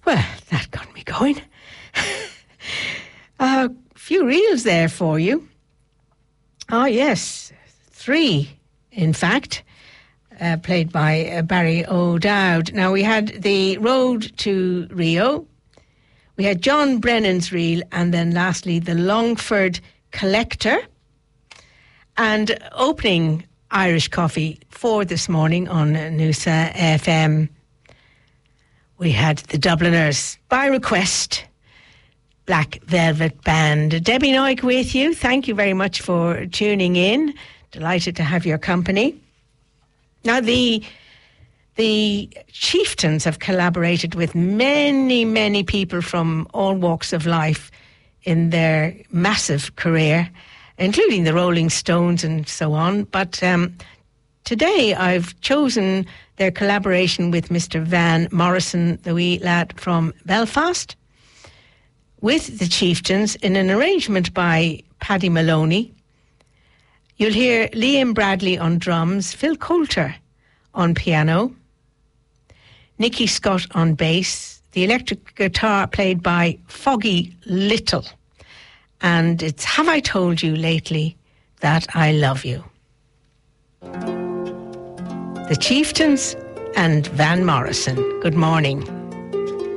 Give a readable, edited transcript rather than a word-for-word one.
Well, that got me going. A few reels there for you. Oh, yes. 3, in fact, played by Barry O'Dowd. Now, we had the Road to Rio. We had John Brennan's reel, and then lastly, the Longford Collector. And opening Irish Coffee for this morning on Noosa FM, we had the Dubliners, by request, Black Velvet Band. Debbie Noik with you. Thank you very much for tuning in. Delighted to have your company. Now, the Chieftains have collaborated with many, many people from all walks of life in their massive career, including the Rolling Stones and so on. But today I've chosen their collaboration with Mr. Van Morrison, the wee lad from Belfast, with the Chieftains in an arrangement by Paddy Maloney. You'll hear Liam Bradley on drums, Phil Coulter on piano, Nicky Scott on bass, the electric guitar played by Foggy Little. And it's Have I Told You Lately That I Love You? The Chieftains and Van Morrison. Good morning.